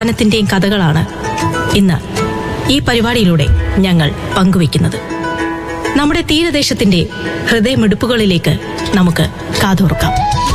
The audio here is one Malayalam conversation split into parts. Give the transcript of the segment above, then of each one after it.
ത്തിന്റെയും കഥകളാണ് ഇന്ന് ഈ പരിപാടിയിലൂടെ ഞങ്ങൾ പങ്കുവയ്ക്കുന്നത്. നമ്മുടെ തീരദേശത്തിന്റെ ഹൃദയമിടിപ്പുകളിലേക്ക് നമുക്ക് കാതോർക്കാം.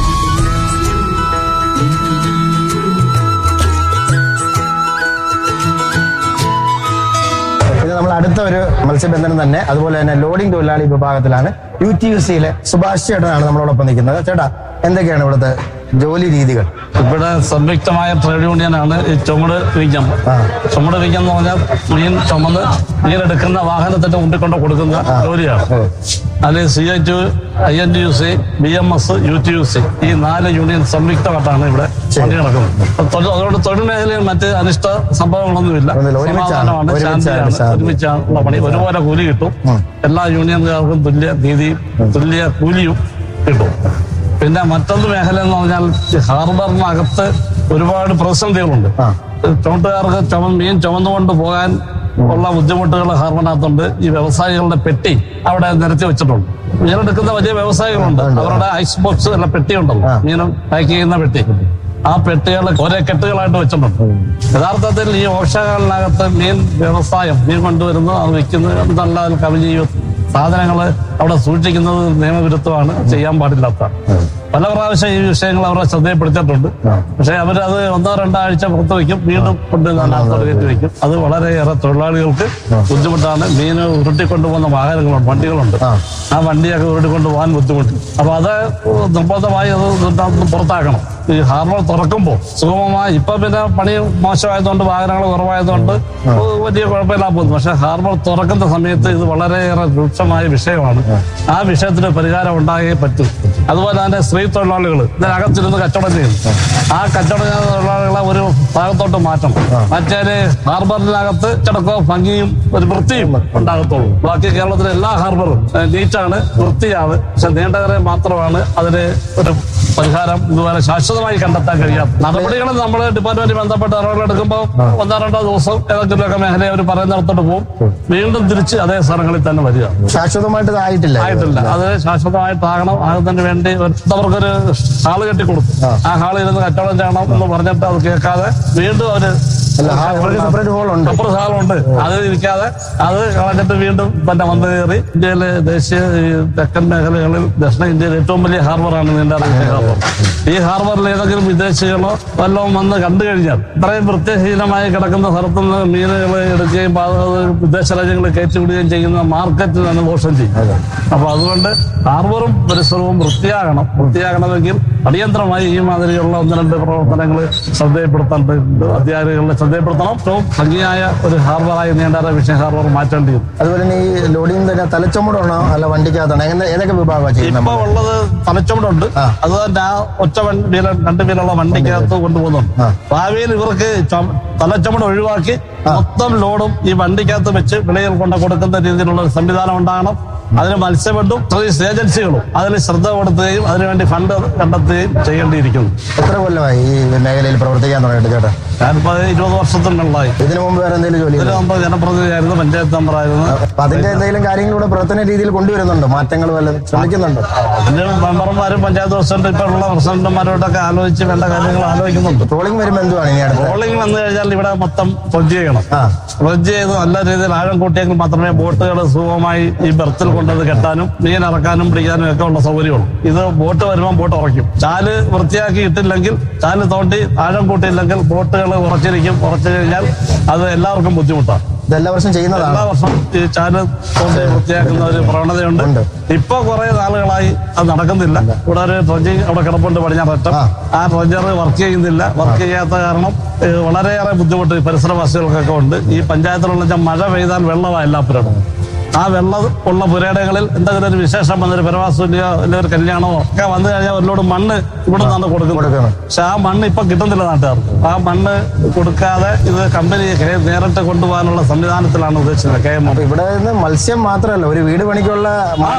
നമ്മൾ അടുത്ത ഒരു മത്സ്യബന്ധനം തന്നെ, അതുപോലെ തന്നെ ലോഡിംഗ് തൊഴിലാളി വിഭാഗത്തിലാണ്. UTUCയിലെ സുഭാഷ് ചേട്ടനാണ് നമ്മളോടൊപ്പം നിൽക്കുന്നത്. ചേട്ടാ, എന്തൊക്കെയാണ് ഇവിടുത്തെ ജോലി രീതികൾ? ഇവിടെ സംയുക്തമായ ട്രേഡ് യൂണിയനാണ് ഈ ചുമട് വീക്കം. ചുമട് വീക്കം എന്ന് പറഞ്ഞാൽ മീൻ ചുമന്ന് മീനെടുക്കുന്ന വാഹനത്തിന്റെ മുണ്ടിക്കൊണ്ട് കൊടുക്കുന്ന ജോലിയാണ്. അതിൽ CIT, INTUC, BMS, UTUC ഈ 4 യൂണിയൻ സംയുക്തമായിട്ടാണ് ഇവിടെ പണി നടക്കുന്നത്. അതുകൊണ്ട് തൊഴിൽ മേഖലയിൽ മറ്റ് അനിഷ്ട സംഭവങ്ങളൊന്നുമില്ല. സമാധാനമാണ്, ശാന്തിയാണ്. ഒരുമിച്ചുള്ള പണി, ഒരുപോലെ കൂലി കിട്ടും. എല്ലാ യൂണിയൻകാർക്കും തുല്യ നീതിയും തുല്യ കൂലിയും കിട്ടും. പിന്നെ മറ്റൊന്ന് മേഖല എന്ന് പറഞ്ഞാൽ ഹാർബറിനകത്ത് ഒരുപാട് പ്രതിസന്ധികളുണ്ട്. ചുമട്ടുകാർക്ക് മീൻ ചുമന്നുകൊണ്ട് പോകാൻ ഉള്ള ബുദ്ധിമുട്ടുകൾ ഹാർബറിനകത്തുണ്ട്. ഈ വ്യവസായികളുടെ പെട്ടി അവിടെ നിരത്തി വെച്ചിട്ടുണ്ട്. മീനെടുക്കുന്ന വലിയ വ്യവസായികളുണ്ട്, അവരുടെ ഐസ് ബോക്സ് അല്ല പെട്ടി ഉണ്ടല്ലോ, മീനും പാക്ക് ചെയ്യുന്ന പെട്ടി. ആ പെട്ടികൾ ഒരേ കെട്ടുകളായിട്ട് വെച്ചിട്ടുണ്ട്. യഥാർത്ഥത്തിൽ ഈ ഓഷകളിനകത്ത് മീൻ വ്യവസായം, മീൻ കൊണ്ടുവരുന്നത്, അത് വിൽക്കുന്നത് എന്നുള്ള കവിഞ്ഞ സാധനങ്ങൾ അവിടെ സൂക്ഷിക്കുന്നത് നിയമവിരുദ്ധമാണ്, ചെയ്യാൻ പാടില്ലാത്ത. പല പ്രാവശ്യം ഈ വിഷയങ്ങൾ അവരെ ശ്രദ്ധയിൽപ്പെടുത്തിയിട്ടുണ്ട്. പക്ഷെ അവരത് 1-2 ആഴ്ച പുറത്ത് വയ്ക്കും, വീണ്ടും കൊണ്ട് കയറ്റി വയ്ക്കും. അത് വളരെയേറെ തൊഴിലാളികൾക്ക് ബുദ്ധിമുട്ടാണ്. മീൻ ഉരുട്ടിക്കൊണ്ടുപോകുന്ന വാഹനങ്ങളുണ്ട്, വണ്ടികളുണ്ട്. ആ വണ്ടിയൊക്കെ ഉരുട്ടിക്കൊണ്ട് പോകാൻ ബുദ്ധിമുട്ട്. അപ്പൊ അത് നിർബന്ധമായി അത് പുറത്താക്കണം. ഈ ഹാർബർ തുറക്കുമ്പോൾ സുഗമമായി, ഇപ്പൊ പിന്നെ പണി മോശമായതുകൊണ്ട് വാഹനങ്ങൾ കുറവായതുകൊണ്ട് വലിയ കുഴപ്പമില്ലാ പോകുന്നു. പക്ഷെ ഹാർബർ തുറക്കുന്ന സമയത്ത് ഇത് വളരെയേറെ രൂക്ഷമായ വിഷയമാണ്. ആ വിഷയത്തിന് പരിഹാരം ഉണ്ടായേ പറ്റും. അതുപോലെ തന്നെ സ്ത്രീ തൊഴിലാളികൾ ഇതിനകത്തിരുന്ന് കച്ചവടം ചെയ്യുന്നു. ആ കച്ചവടം ചെയ്യുന്ന തൊഴിലാളികളെ ഒരു ഭാഗത്തോട്ട് മാറ്റണം. മറ്റേ ഹാർബറിനകത്ത് ചടക്കോ ഭംഗിയും ഒരു വൃത്തിയും ഉണ്ടാകത്തുള്ളൂ. ബാക്കി കേരളത്തിലെ എല്ലാ ഹാർബറും നീറ്റാണ്, വൃത്തിയാണ്. പക്ഷെ നീണ്ടകരെ മാത്രമാണ് അതിന് ഒരു പരിഹാരം ഇതുപോലെ ശാശ്വതമായി കണ്ടെത്താൻ കഴിയാം. നടപടികൾ നമ്മൾ ഡിപ്പാർട്ട്മെന്റ് ബന്ധപ്പെട്ട് ഇടപെടുമ്പോൾ 1-2 ദിവസം ഏതെങ്കിലുമൊക്കെ മേഖലയെ അവർ പറയുന്നിടത്തോട്ട് പോകും, വീണ്ടും തിരിച്ച് അതേ സ്ഥലങ്ങളിൽ തന്നെ വരിക. ശാശ്വതമായിട്ട് ആയിട്ടില്ല. അത് ശാശ്വതമായിട്ടാകണം. അതിന് വേണ്ടി അവർക്കൊരു ഹാള് കെട്ടിക്കൊടുത്തു. ആ ഹാളിൽ ഇരുന്ന് കച്ചവടം ചെയ്യണം എന്ന് പറഞ്ഞിട്ട് അത് കേൾക്കാതെ വീണ്ടും അവര് സെപ്പറേറ്റ് ഹാളുണ്ട്, അത് ഇരിക്കാതെ അത് കളഞ്ഞിട്ട് വീണ്ടും പിന്നെ വന്ന് കയറി. ഇന്ത്യയിലെ ദേശീയ തെക്കൻ മേഖലകളിൽ ദക്ഷിണ ഇന്ത്യയിലെ ഏറ്റവും വലിയ ഹാർബറാണ് നീണ്ടകര ഹാർബർ. ഈ ഹാർബറിൽ ഏതെങ്കിലും വിദേശികളോ വല്ലതും വന്ന് കണ്ടു കഴിഞ്ഞാൽ ഇത്രയും വൃത്തിഹീനമായി കിടക്കുന്ന സ്ഥലത്തുനിന്ന് മീനുകൾ എടുക്കുകയും വിദേശ രാജ്യങ്ങളിൽ കയറ്റിവിടുകയും ചെയ്യുന്ന മാർക്കറ്റിൽ തന്നെ ദോഷം ചെയ്യും. അപ്പൊ അതുകൊണ്ട് ഹാർബറും പരിസരവും വൃത്തിയാകണമെങ്കിൽ അടിയന്തരമായി ഈ മാതിരിയുള്ള 1-2 പ്രവർത്തനങ്ങൾ ശ്രദ്ധയിൽപ്പെടുത്തേണ്ടതുണ്ട്. അധികാരികളുടെ ശ്രദ്ധയിൽപ്പെടുത്തണം. ഏറ്റവും ഭംഗിയായ ഒരു ഹാർബറായി നീണ്ടകര ഫിഷിംഗ് ഹാർബർ മാറ്റേണ്ടിയും. അതുപോലെ തന്നെ ഈ ലോഡിംഗ് തന്നെ തലച്ചുമടാണോ അല്ല വണ്ടിക്കകത്താണോ, ഏതൊക്കെ വിഭാഗമാണ് ചെയ്യുന്നത്? ഇപ്പൊ ഉള്ളത് തലച്ചുമടുണ്ട്. അത് തന്നെ ആ ഒറ്റ വീല 2 വീലുള്ള വണ്ടിക്കകത്ത് കൊണ്ടുപോകുന്നുണ്ട്. ഭാവിയിൽ ഇവർക്ക് തലച്ചുമട് ഒഴിവാക്കി മൊത്തം ലോഡും ഈ വണ്ടിക്കകത്ത് വെച്ച് വിളയിൽ കൊണ്ട് കൊടുക്കുന്ന രീതിയിലുള്ള ഒരു സംവിധാനം ഉണ്ടാകണം. അതിന് മത്സ്യബന്ധവും സർവീസ് ഏജൻസികളും അതിൽ ശ്രദ്ധ കൊടുത്തുകയും അതിനുവേണ്ടി ഫണ്ട് കണ്ടെത്തുകയും ചെയ്യേണ്ടിയിരിക്കുന്നു. എത്ര കൊല്ലമായി ഈ മേഖലയിൽ പ്രവർത്തിക്കാൻ തുടങ്ങിയിട്ട് ചേട്ടാ? ഞാനിപ്പോ 20 വർഷത്തിനുള്ളതായി. ഇതിനു മുമ്പ് വേറെ എന്തെങ്കിലും ജോലി? ഇതിനു മുമ്പ് ജനപ്രതിനിധിയായിരുന്നു, പഞ്ചായത്ത് മെമ്പറായിരുന്നു. അതിന്റെ എന്തെങ്കിലും കാര്യങ്ങളിലൂടെ പ്രവർത്തന രീതിയിൽ കൊണ്ടുവരുന്നുണ്ടോ? മാറ്റങ്ങൾ വല്ലതും ശ്രമിക്കുന്നുണ്ടോ? അതിന് മെമ്പർമാരും പഞ്ചായത്ത് പ്രസിഡന്റ് ഇപ്പൊ ഉള്ള പ്രസിഡന്റുമാരോടൊക്കെ ആലോചിച്ച് വേണ്ട കാര്യങ്ങൾ ആലോചിക്കുന്നുണ്ട്. ട്രോളിംഗ് വരുമ്പോൾ എന്തുവാണ് ഇനി അടുത്ത്? ട്രോളിംഗ് വന്നു കഴിഞ്ഞാൽ ഇവിടെ മൊത്തം റദ്ദ് ചെയ്യണം. റദ്ദ് ചെയ്ത് നല്ല രീതിയിൽ ആഴം കൂട്ടിയെങ്കിൽ മാത്രമേ ബോട്ടുകൾ സുഖമായി ഈ ബെർത്തിൽ കൊണ്ടത് കെട്ടാനും മീൻ ഇറക്കാനും പിടിക്കാനും ഒക്കെ ഉള്ള സൗകര്യമുള്ളൂ. ഇത് ബോട്ട് വരുമ്പോൾ ബോട്ട് ഉറയ്ക്കും. ചാല് വൃത്തിയാക്കി ഇട്ടില്ലെങ്കിൽ, ചാല് തോണ്ടി ആഴം കൂട്ടിയില്ലെങ്കിൽ ബോട്ടുകൾ ഉറച്ചിരിക്കും. ഉറച്ചു കഴിഞ്ഞാൽ അത് എല്ലാവർക്കും ബുദ്ധിമുട്ടാണ്. ഇതെല്ലാ വർഷം ചെയ്യുന്നതാണ്. എല്ലാ വർഷം ഈ ചാല് തോണ്ടി വൃത്തിയാക്കുന്ന ഒരു പ്രവണതയുണ്ട്. ഇപ്പൊ കുറെ നാളുകളായി അത് നടക്കുന്നില്ല. ഇവിടെ ഒരു ട്രഞ്ചിങ് അവിടെ കിടപ്പുണ്ട്, പടിഞ്ഞാററ്റം. ആ ട്രഞ്ചർ വർക്ക് ചെയ്യുന്നില്ല. വർക്ക് ചെയ്യാത്ത കാരണം വളരെയേറെ ബുദ്ധിമുട്ട് പരിസരവാസികൾക്കൊക്കെ ഉണ്ട്. ഈ പഞ്ചായത്തിലുള്ള മഴ പെയ്താൽ വെള്ളമാണ് എല്ലാപ്പുരം. ആ വെള്ളം ഉള്ള പുരയിടങ്ങളിൽ എന്തെങ്കിലും ഒരു വിശേഷം വന്നൊരു പരവാസൂല്യോ അല്ലെങ്കിൽ ഒരു കല്യാണമോ ഒക്കെ വന്നു കഴിഞ്ഞാൽ ഒരുപാട് മണ്ണ് ഇവിടെ നിന്നാണ് കൊടുക്കുന്നത്. പക്ഷെ ആ മണ്ണ് ഇപ്പൊ കിട്ടുന്നില്ല നാട്ടുകാർക്ക്. ആ മണ്ണ് കൊടുക്കാതെ ഇത് കമ്പനി നേരിട്ട് കൊണ്ടുപോകാനുള്ള സംവിധാനത്തിലാണ് ഉദ്ദേശിച്ചത് KM. ഇവിടെ നിന്ന് മത്സ്യം മാത്രമല്ല, ഒരു വീട് പണിക്കുള്ള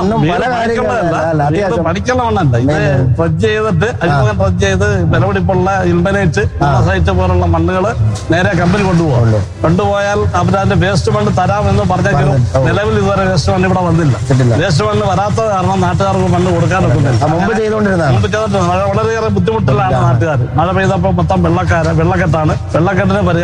പണിക്കുള്ള മണ്ണല്ല ഇത്. റദ്ദ് ചെയ്തിട്ട് അഴിമുഖം റദ്ദ് ചെയ്ത് വിലപിടിപ്പുള്ള ഇൽമനേറ്റ് സൈറ്റ് പോലുള്ള മണ്ണുകൾ നേരെ കമ്പനി കൊണ്ടുപോയാൽ അവരതിന്റെ വേസ്റ്റ് മണ്ണ് തരാമെന്ന് പറഞ്ഞെങ്കിലും നിലവിൽ ഇതുവരെ വേസ്റ്റ് മണ്ണ് ഇവിടെ വന്നില്ല. വേസ്റ്റ് മണ്ണ് വരാത്ത കാരണം നാട്ടുകാർക്ക് മണ്ണ് കൊടുക്കാനൊക്കുന്നില്ല. മുമ്പ് ചെയ്തുകൊണ്ടിരുന്നത് വളരെയേറെ ബുദ്ധിമുട്ടിലാണ് നാട്ടുകാർ. മഴ പെയ്തപ്പോൾ മൊത്തം വെള്ളക്കെട്ടാണ്. വെള്ളക്കെട്ടിന്